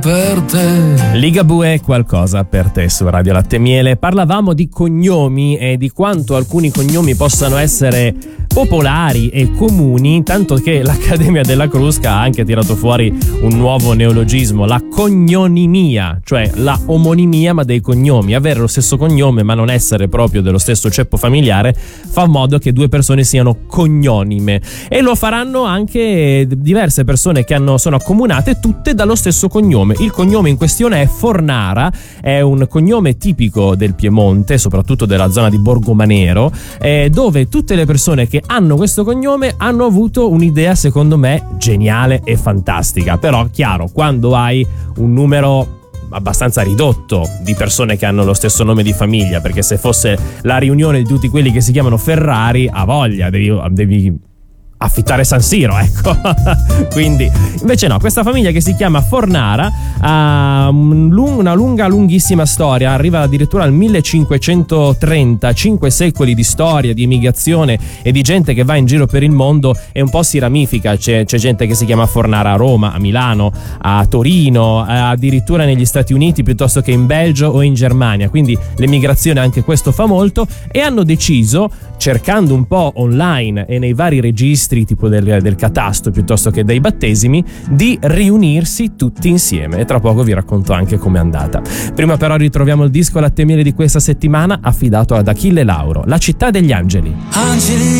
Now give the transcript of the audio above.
Per te. Ligabue, qualcosa per te su Radio Latte e Miele. Parlavamo di cognomi e di quanto alcuni cognomi possano essere popolari e comuni, tanto che l'Accademia della Crusca ha anche tirato fuori un nuovo neologismo, la cognonimia, cioè la omonimia ma dei cognomi. Avere lo stesso cognome ma non essere proprio dello stesso ceppo familiare fa in modo che due persone siano cognonime, e lo faranno anche diverse persone che sono accomunate tutte dallo stesso cognome. Il cognome in questione è Fornara, è un cognome tipico del Piemonte, soprattutto della zona di Borgomanero, dove tutte le persone che hanno questo cognome hanno avuto un'idea, secondo me, geniale e fantastica. Però, chiaro, quando hai un numero abbastanza ridotto di persone che hanno lo stesso nome di famiglia, perché se fosse la riunione di tutti quelli che si chiamano Ferrari, a voglia, devi affittare San Siro, ecco. Quindi invece no, questa famiglia che si chiama Fornara ha una lunghissima storia, arriva addirittura al 1530, 5 secoli di storia, di emigrazione e di gente che va in giro per il mondo, e un po' si ramifica. C'è gente che si chiama Fornara a Roma, a Milano, a Torino, addirittura negli Stati Uniti, piuttosto che in Belgio o in Germania. Quindi l'emigrazione anche questo fa molto, e hanno deciso, cercando un po' online e nei vari registri tipo del catasto piuttosto che dei battesimi, di riunirsi tutti insieme, e tra poco vi racconto anche com'è andata. Prima però ritroviamo il disco Latte e Miele di questa settimana, affidato ad Achille Lauro, La città degli angeli. Angeli